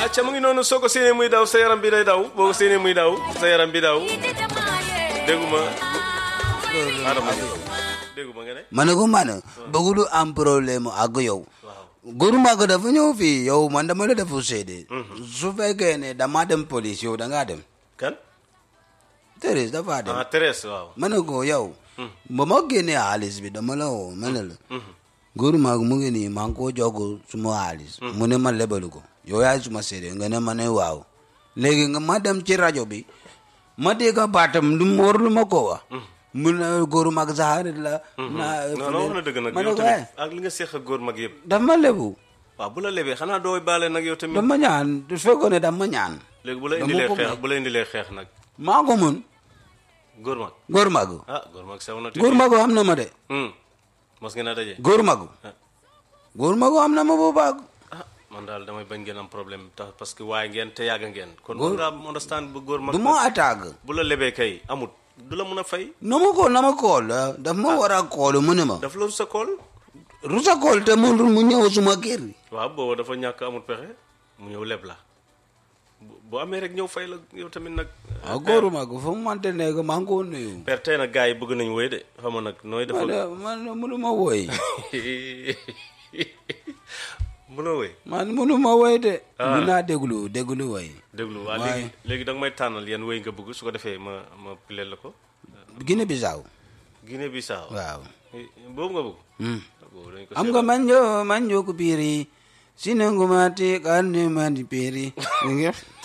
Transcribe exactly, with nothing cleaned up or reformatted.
acca mu ngi noonu soo ko séenee muy daw sa yaram bi day daw boo ko séenee muy daw sa yaram bi daw dégguma adama dégguma nga ne ma ne ko man bëggulu am problème ak yow góor mag dafa ñëw fii yow man dama la defu seede su fekkee ne dama dem police yow da ngaa dem kan Thérèse dafa dem ah Thérèse waaw ma ne ko yow ba ma génnee xaalis bi dama la woo ma ne la góor mag mu ngi nii maa ngi koo jox suma xaalis mu ne ma lebalu ko yow yaay suma seede nga ne ma ne waaw léegi nga ma dem ci rajo bi ma dégg baatam lu mu war lu ma ko wax mu ne góor mag sa xarit la na non non na dëgg nag ma ne yow ko tamit ak li nga seq ak góor mag yëpp daf ma lebu waaw bu la lebee xanaa doo baale nag yow tamit dama ñaan su fekkoon ne dama ñaan léegi bu la indilee xeex bu la indilee xeex nag maa ko mun góor mag góor mag ah góor mag sew na góor mag am na ma de mos ngeen a daje góor mag góor mag am na ma bu baax ah man daal damay bañ ngeen am problème tax parce que waaye ngeen te yàgg ngeen kon war ngaa understand bu góor mag du ma attaque bu la lebee kay amut du la mun a fay na ma ko na ma kool daf ma war a kool mu ne ma daf la rusa kool rusa kool te mu mu ñëw suma kër waaw booba dafa ñàkk amut pexe mu ñëw leb la bu amee rek ñëw fay la yow tamit nag ah góor mag fu mu mante nekk maa ngi ko nuyu per tey nag gars yi bëgg nañ woy de xam nga nag nooy dafa man mënu ma woy mënoo woy man mënu ma woy de mën naa déglu déglu woy déglu waaw léegi léegi da nga may tànnal yan woy nga bëgg su ko defee ma ma pileel la ko Guinée Bissau Guinée Bissau waaw boobu nga bëgg am nga manjo manjo ko biiri sinengumati kan ne mandi peri